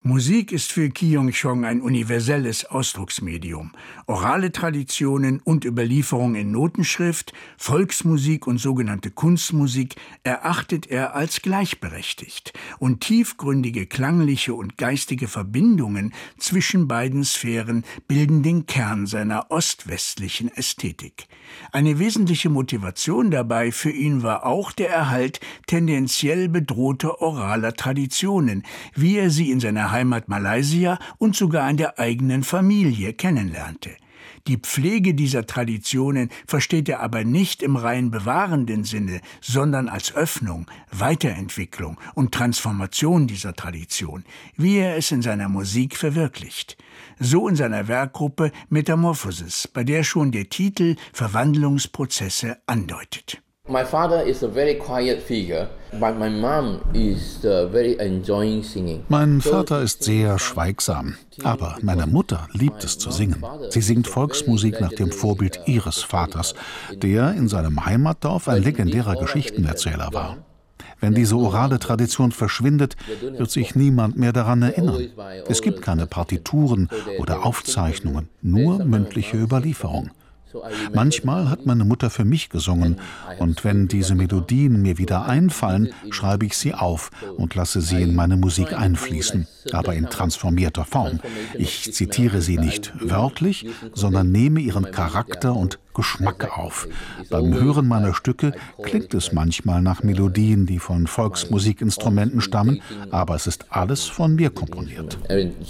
Musik ist für Kyung-chong ein universelles Ausdrucksmedium. Orale Traditionen und Überlieferung in Notenschrift, Volksmusik und sogenannte Kunstmusik erachtet er als gleichberechtigt. Und tiefgründige klangliche und geistige Verbindungen zwischen beiden Sphären bilden den Kern seiner ostwestlichen Ästhetik. Eine wesentliche Motivation dabei für ihn war auch der Erhalt tendenziell bedrohter oraler Traditionen, wie er sie in seiner Heimat Malaysia und sogar in der eigenen Familie kennenlernte. Die Pflege dieser Traditionen versteht er aber nicht im rein bewahrenden Sinne, sondern als Öffnung, Weiterentwicklung und Transformation dieser Tradition, wie er es in seiner Musik verwirklicht. So in seiner Werkgruppe Metamorphosis, bei der schon der Titel Verwandlungsprozesse andeutet. My father is a very quiet figure, but my mom is very enjoying singing. Mein Vater ist sehr schweigsam, aber meine Mutter liebt es zu singen. Sie singt Volksmusik nach dem Vorbild ihres Vaters, der in seinem Heimatdorf ein legendärer Geschichtenerzähler war. Wenn diese orale Tradition verschwindet, wird sich niemand mehr daran erinnern. Es gibt keine Partituren oder Aufzeichnungen, nur mündliche Überlieferung. Manchmal hat meine Mutter für mich gesungen, und wenn diese Melodien mir wieder einfallen, schreibe ich sie auf und lasse sie in meine Musik einfließen, aber in transformierter Form. Ich zitiere sie nicht wörtlich, sondern nehme ihren Charakter und Geschmack auf. Beim Hören meiner Stücke klingt es manchmal nach Melodien, die von Volksmusikinstrumenten stammen, aber es ist alles von mir komponiert.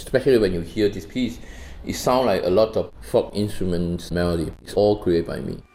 It sounds like a lot of folk instruments melody. It's all created by me.